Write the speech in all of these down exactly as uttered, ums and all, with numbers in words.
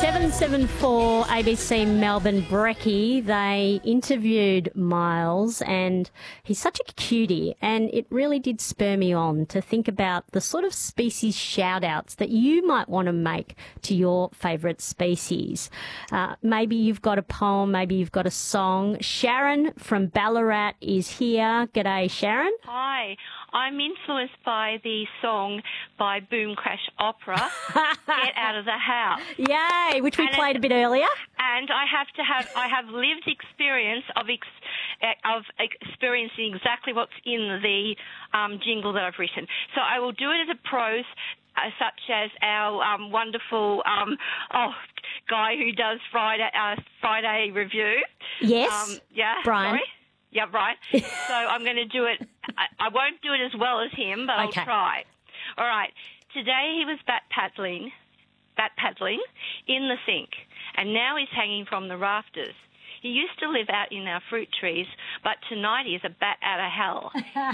seven seven four A B C Melbourne Brekkie, they interviewed Miles, and he's such a cutie, and it really did spur me on to think about the sort of species shout-outs that you might want to make to your favourite species. Uh, maybe you've got a poem, maybe you've got a song. Sharon from Ballarat is here. G'day, Sharon. Hi. I'm influenced by the song by Boom Crash Opera, Get Out of the House. Yay, which we and played it, a bit earlier. And I have to have, I have lived experience of ex, of experiencing exactly what's in the um, jingle that I've written. So I will do it as a prose, uh, such as our um, wonderful um, oh guy who does Friday uh, Friday review. Yes. Um, yeah. Brian. Sorry. Yeah, right. So I'm going to do it. I, I won't do it as well as him, but Okay. I'll try. All right. Today he was bat paddling, bat paddling in the sink, and now he's hanging from the rafters. He used to live out in our fruit trees, but tonight he is a bat out of hell.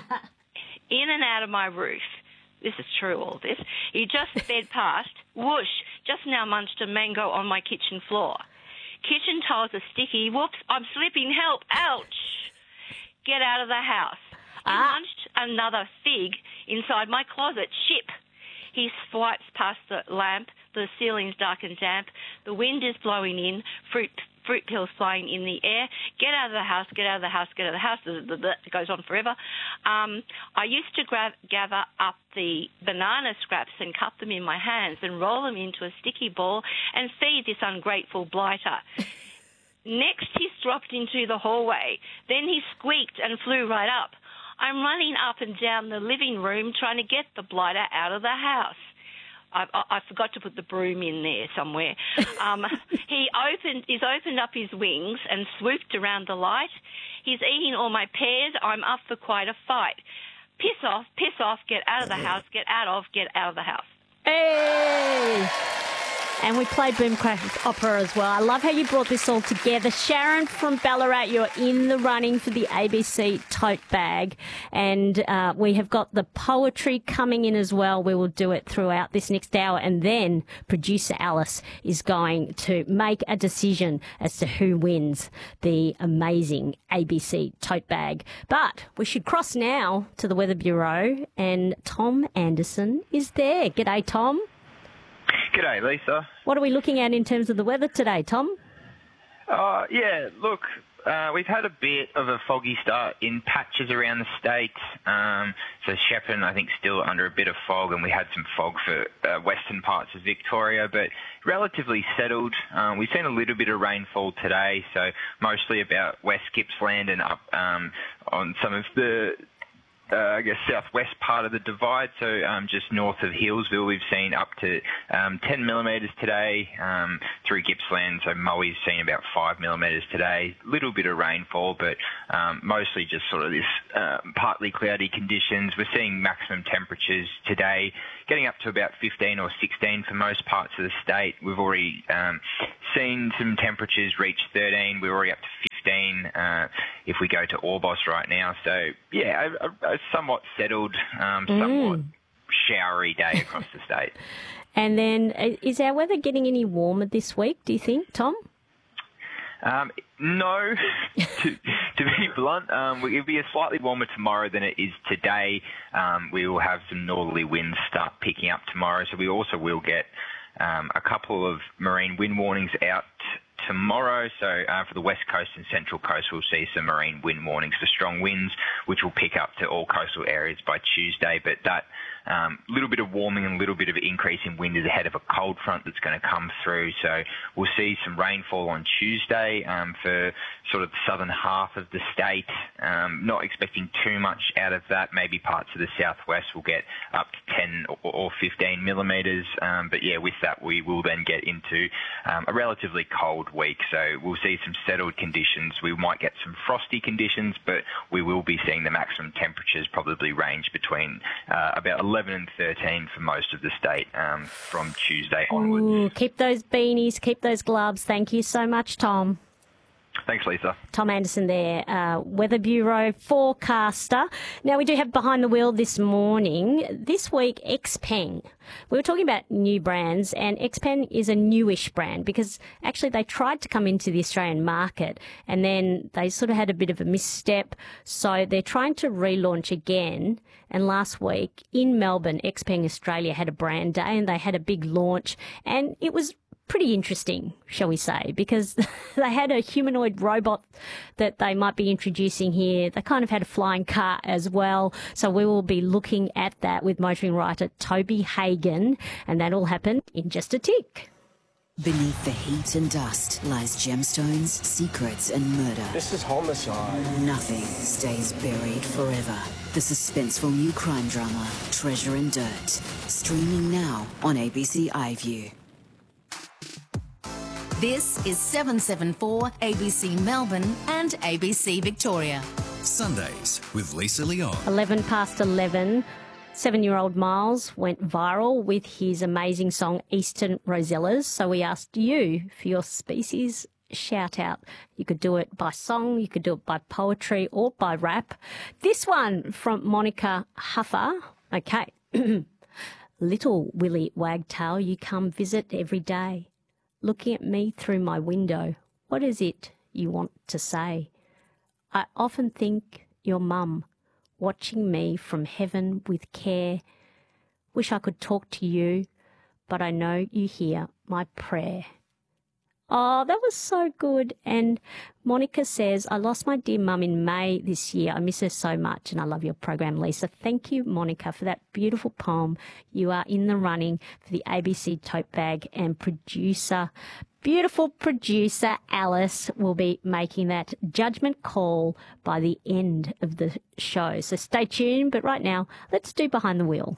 In and out of my roof. This is true, all this. He just sped past. Whoosh! Just now munched a mango on my kitchen floor. Kitchen tiles are sticky. Whoops! I'm slipping. Help! Ouch! Get out of the house. He Ah. munched another fig inside my closet. Ship. He swipes past the lamp. The ceiling's dark and damp. The wind is blowing in. Fruit fruit peels flying in the air. Get out of the house. Get out of the house. Get out of the house. It goes on forever. Um, I used to grab, gather up the banana scraps and cut them in my hands and roll them into a sticky ball and feed this ungrateful blighter. Next, he dropped into the hallway. Then he squeaked and flew right up. I'm running up and down the living room trying to get the blighter out of the house. I, I, I forgot to put the broom in there somewhere. Um, he opened, he's opened up his wings and swooped around the light. He's eating all my pears. I'm up for quite a fight. Piss off, piss off, get out of the house, get out of, get out of the house. Hey! And we played Boom Crash Opera as well. I love how you brought this all together. Sharon from Ballarat, you're in the running for the A B C tote bag. And uh, we have got the poetry coming in as well. We will do it throughout this next hour. And then producer Alice is going to make a decision as to who wins the amazing A B C tote bag. But we should cross now to the Weather Bureau. And Tom Anderson is there. G'day, Tom. G'day, Lisa. What are we looking at in terms of the weather today, Tom? Uh, yeah, look, uh, we've had a bit of a foggy start in patches around the state. Um, so Shepparton, I think, still under a bit of fog, and we had some fog for uh, western parts of Victoria, but relatively settled. Um, we've seen a little bit of rainfall today, so mostly about West Gippsland and up um, on some of the Uh, I guess southwest part of the divide, so um, just north of Hillsville, we've seen up to um, ten millimetres today um, through Gippsland. So Moe's seen about five millimetres today. Little bit of rainfall, but um, mostly just sort of this uh, partly cloudy conditions. We're seeing maximum temperatures today getting up to about fifteen or sixteen for most parts of the state. We've already um, seen some temperatures reach thirteen. We're already up to fifteen uh, if we go to Orbost right now. So yeah, a, a, a somewhat settled, um, somewhat Mm. showery day across the state. And then, uh, is our weather getting any warmer this week, do you think, Tom? Um, no, to, to be blunt, um, it'll be a slightly warmer tomorrow than it is today. Um, we will have some northerly winds start picking up tomorrow, so we also will get um, a couple of marine wind warnings out tomorrow. So uh, for the west coast and central coast, we'll see some marine wind warnings for strong winds, which will pick up to all coastal areas by Tuesday. But that um, little bit of warming and a little bit of increase in wind is ahead of a cold front that's going to come through. So we'll see some rainfall on Tuesday um, for sort of the southern half of the state. Um, not expecting too much out of that. Maybe parts of the southwest will get up to ten or fifteen millimetres. Um, but yeah, with that, we will then get into um, a relatively cold week. So we'll see some settled conditions. We might get some frosty conditions, but we will be seeing the maximum temperatures probably range between uh, about eleven and thirteen for most of the state um, from Tuesday onwards. Ooh, keep those beanies, keep those gloves. Thank you so much, Tom. Thanks, Lisa. Tom Anderson there, uh, Weather Bureau forecaster. Now, we do have Behind the Wheel this morning. This week, Xpeng. We were talking about new brands, and Xpeng is a newish brand because actually they tried to come into the Australian market and then they sort of had a bit of a misstep. So they're trying to relaunch again. And last week in Melbourne, Xpeng Australia had a brand day and they had a big launch, and it was pretty interesting, shall we say, because they had a humanoid robot that they might be introducing here. They kind of had a flying car as well. So we will be looking at that with motoring writer Toby Hagen, and that all happened in just a tick. Beneath the heat and dust lies gemstones, secrets and murder. This is homicide. Nothing stays buried forever. The suspenseful new crime drama, Treasure and Dirt. Streaming now on A B C iView. This is seven seven four A B C Melbourne and A B C Victoria. Sundays with Lisa Leon. eleven past eleven. Seven-year-old Miles went viral with his amazing song Eastern Rosellas. So we asked you for your species shout out. You could do it by song, you could do it by poetry or by rap. This one from Monica Huffer. Okay. Little Willie Wagtail, you come visit every day. Looking at me through my window, what is it you want to say? I often think your mum, watching me from heaven with care. Wish I could talk to you, but I know you hear my prayer. Oh, that was so good. And Monica says, I lost my dear mum in May this year. I miss her so much, and I love your program, Lisa. Thank you, Monica, for that beautiful poem. You are in the running for the A B C tote bag, and producer, beautiful producer Alice will be making that judgment call by the end of the show. So stay tuned. But right now, let's do Behind the Wheel.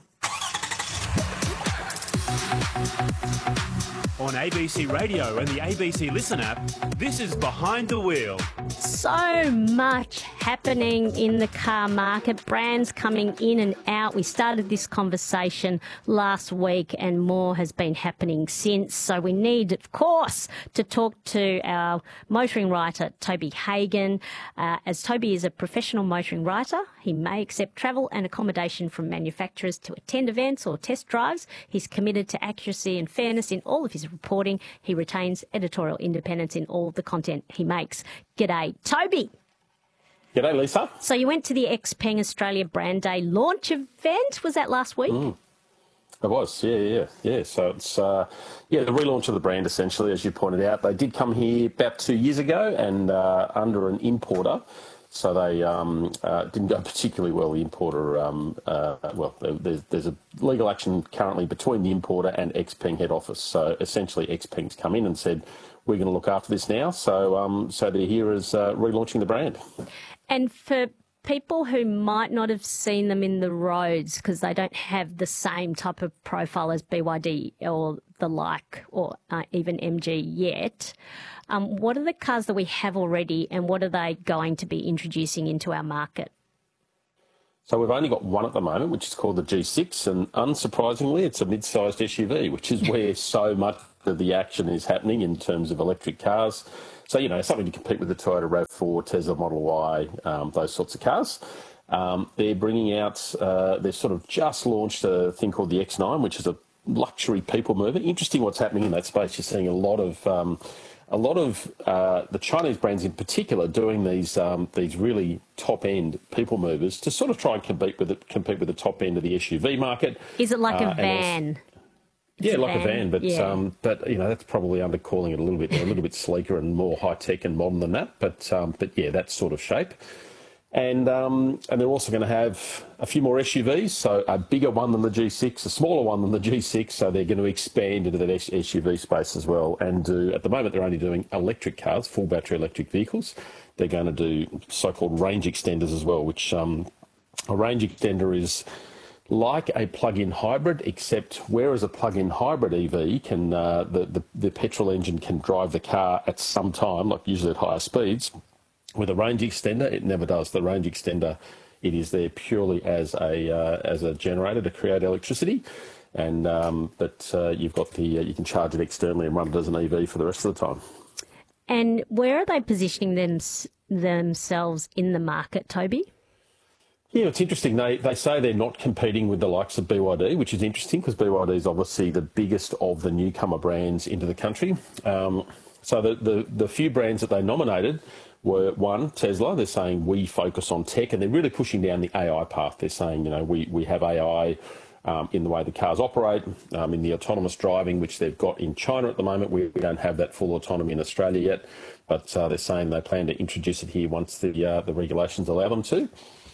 On A B C Radio and the A B C Listen app, this is Behind the Wheel. So much happening in the car market, brands coming in and out. We started this conversation last week and more has been happening since. So we need, of course, to talk to our motoring writer, Toby Hagen. Uh, as Toby is a professional motoring writer, he may accept travel and accommodation from manufacturers to attend events or test drives. He's committed to accuracy and fairness in all of his reporting. He retains editorial independence in all of the content he makes. G'day, Toby. G'day, Lisa. So you went to the Xpeng Australia Brand Day launch event. Was that last week? Mm. It was, yeah, yeah, yeah. So it's, uh, yeah, the relaunch of the brand, essentially, as you pointed out. They did come here about two years ago and uh, under an importer. So they um, uh, didn't go particularly well. The importer, um, uh, well, there's, there's a legal action currently between the importer and Xpeng head office. So essentially, Xpeng's come in and said, we're going to look after this now. So, um, so they're here as uh, relaunching the brand. And for people who might not have seen them in the roads because they don't have the same type of profile as B Y D or the like, or uh, even M G yet, um, what are the cars that we have already and what are they going to be introducing into our market? So we've only got one at the moment, which is called the G six, and unsurprisingly, it's a mid-sized S U V, which is where so much of the action is happening in terms of electric cars. So, you know, something to compete with the Toyota RAV four, Tesla Model Y, um, those sorts of cars. Um, they're bringing out, uh, they've sort of just launched a thing called the X nine, which is a luxury people mover. Interesting what's happening in that space. You're seeing a lot of... Um, A lot of uh, the Chinese brands in particular doing these um, these really top-end people movers to sort of try and compete with the, compete with the top end of the S U V market. Is it like uh, a van? Also, yeah, a like van. a van, but yeah. um, but you know that's probably undercalling it a little bit. They're a little bit sleeker and more high-tech and modern than that. But um, but yeah, that sort of shape. And um, and they're also going to have a few more S U Vs, so a bigger one than the G six, a smaller one than the G six, so they're going to expand into that S U V space as well. And do, at the moment, they're only doing electric cars, full battery electric vehicles. They're going to do so-called range extenders as well, which um, a range extender is like a plug-in hybrid, except whereas a plug-in hybrid E V can, uh, the, the, the petrol engine can drive the car at some time, like usually at higher speeds. With a range extender, it never does. The range extender, it is there purely as a uh, as a generator to create electricity, and um, but uh, you've got the uh, you can charge it externally and run it as an E V for the rest of the time. And where are they positioning them, themselves in the market, Toby? Yeah, it's interesting. They they say they're not competing with the likes of B Y D, which is interesting because B Y D is obviously the biggest of the newcomer brands into the country. Um, so the, the, the few brands that they nominated were, one, Tesla. They're saying we focus on tech, and they're really pushing down the A I path. They're saying, you know, we, we have A I um, in the way the cars operate, um, in the autonomous driving, which they've got in China at the moment. We, we don't have that full autonomy in Australia yet, but uh, they're saying they plan to introduce it here once the uh, the regulations allow them to.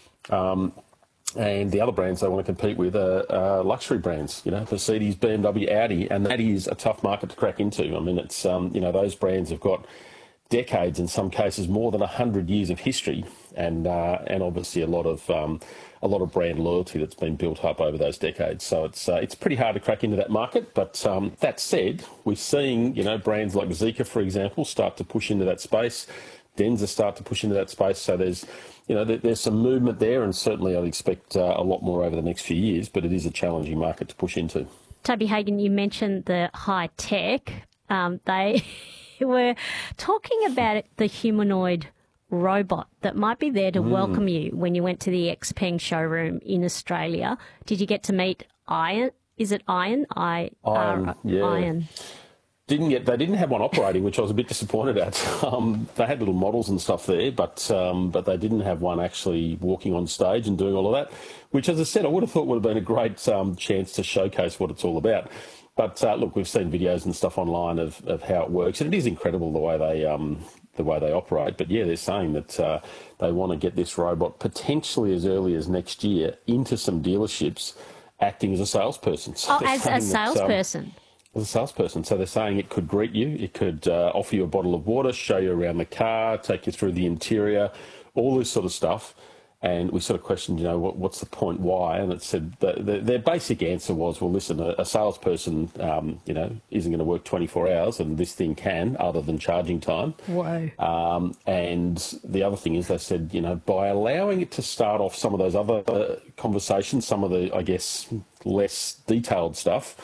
Um, and the other brands they want to compete with are, are luxury brands, you know, Mercedes, B M W, Audi, and that is a tough market to crack into. I mean, it's, um, you know, those brands have got decades, in some cases more than one hundred years of history, and uh, and obviously a lot of um, a lot of brand loyalty that's been built up over those decades. So it's uh, it's pretty hard to crack into that market. But um, that said, we're seeing, you know, brands like Zeekr, for example, start to push into that space. Denza start to push into that space. So there's, you know, there's some movement there, and certainly I'd expect uh, a lot more over the next few years, but it is a challenging market to push into. Toby Hagan, you mentioned the high tech. Um, they were talking about the humanoid robot that might be there to mm. welcome you when you went to the Xpeng showroom in Australia. Did you get to meet Iron? Is it Iron? I, Iron, uh, yeah. Iron. Didn't get. They didn't have one operating, which I was a bit disappointed at. Um, they had little models and stuff there, but um, but they didn't have one actually walking on stage and doing all of that. Which, as I said, I would have thought would have been a great um, chance to showcase what it's all about. But uh, look, we've seen videos and stuff online of, of how it works, and it is incredible the way they um, the way they operate. But yeah, they're saying that uh, they want to get this robot potentially as early as next year into some dealerships, acting as a salesperson. So oh, as a salesperson. That, um, as a salesperson. So they're saying it could greet you, it could uh, offer you a bottle of water, show you around the car, take you through the interior, all this sort of stuff. And we sort of questioned, you know, what, what's the point, why? And it said that the, their basic answer was, well, listen, a, a salesperson, um, you know, isn't going to work twenty-four hours, and this thing can, other than charging time. Whoa. Um, and the other thing is, they said, you know, by allowing it to start off some of those other uh, conversations, some of the, I guess, less detailed stuff,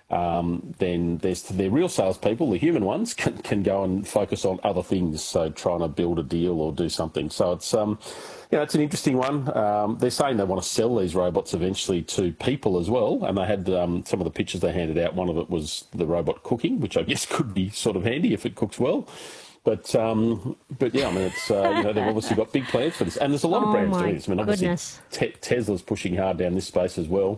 Um, then there's the real salespeople, the human ones, can, can go and focus on other things, so trying to build a deal or do something. So it's, um, you know, it's an interesting one. Um, they're saying they want to sell these robots eventually to people as well, and they had um, some of the pictures they handed out. One of it was the robot cooking, which I guess could be sort of handy if it cooks well. But um, but yeah, I mean, it's uh, you know, they've obviously got big plans for this, and there's a lot oh of brands doing this. I mean, obviously goodness. te- Tesla's pushing hard down this space as well.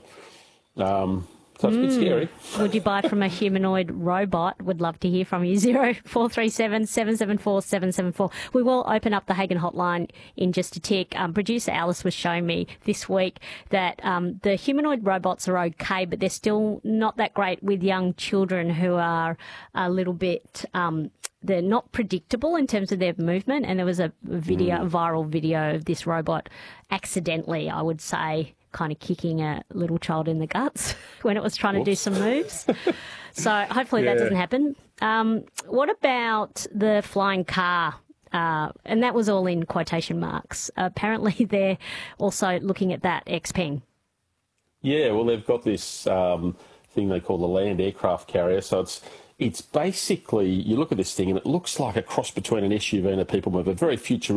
Um, So it's a bit scary. Would you buy from a humanoid robot? Would love to hear from you. Zero four three seven seven seven four seven seven four. We will open up the Hagan hotline in just a tick. Um, producer Alice was showing me this week that um, the humanoid robots are okay, but they're still not that great with young children who are a little bit. Um, they're not predictable in terms of their movement. And there was a video, mm. a viral video of this robot accidentally, I would say, kind of kicking a little child in the guts when it was trying Whoops. to do some moves. So hopefully yeah. that doesn't happen. Um, what about the flying car? Uh, and that was all in quotation marks. Uh, apparently they're also looking at that, Xpeng. Yeah, well, they've got this um, thing they call the land aircraft carrier. So it's it's basically, you look at this thing and it looks like a cross between an S U V and a people mover, very futuristic.